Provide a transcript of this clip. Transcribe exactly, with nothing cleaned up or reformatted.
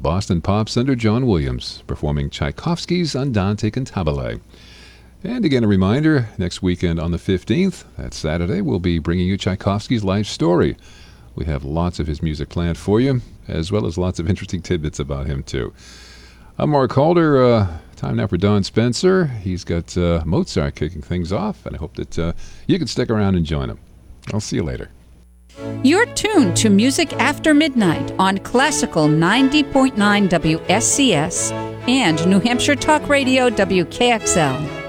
the Boston Pops under John Williams, performing Tchaikovsky's Andante Cantabile. And again, a reminder, next weekend on the fifteenth, that Saturday, we'll be bringing you Tchaikovsky's life story. We have lots of his music planned for you, as well as lots of interesting tidbits about him, too. I'm Mark Calder. Uh, time now for Don Spencer. He's got uh, Mozart kicking things off, and I hope that uh, you can stick around and join him. I'll see you later. You're tuned to Music After Midnight on Classical ninety point nine W S C S and New Hampshire Talk Radio W K X L.